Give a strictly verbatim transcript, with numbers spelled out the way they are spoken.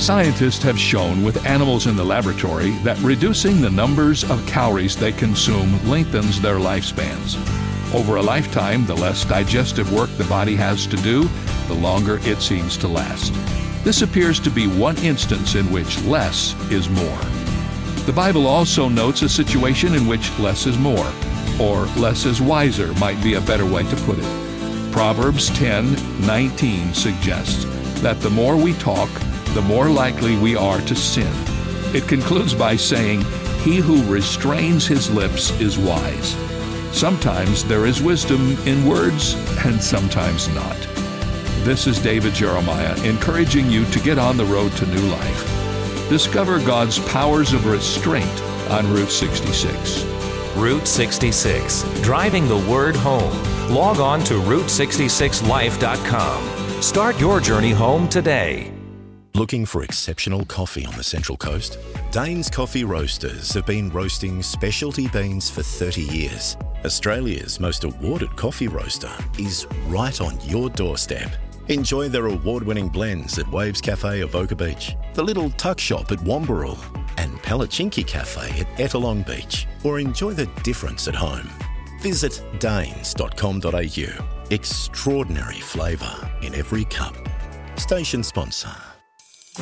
Scientists have shown with animals in the laboratory that reducing the numbers of calories they consume lengthens their lifespans. Over a lifetime, the less digestive work the body has to do, the longer it seems to last. This appears to be one instance in which less is more. The Bible also notes a situation in which less is more, or less is wiser might be a better way to put it. Proverbs ten nineteen suggests that the more we talk, the more likely we are to sin. It concludes by saying, "He who restrains his lips is wise." Sometimes there is wisdom in words, and sometimes not. This is David Jeremiah encouraging you to get on the road to new life. Discover God's powers of restraint on Route sixty-six. Route sixty-six, driving the word home. Log on to route sixty-six life dot com. Start your journey home today. Looking for exceptional coffee on the Central Coast? Dane's Coffee Roasters have been roasting specialty beans for thirty years. Australia's most awarded coffee roaster is right on your doorstep. Enjoy their award-winning blends at Waves Cafe Avoca Beach, the Little Tuck Shop at Wamberal, and Palachinki Cafe at Ettalong Beach, or enjoy the difference at home. Visit danes dot com dot a u. Extraordinary flavour in every cup. Station sponsor.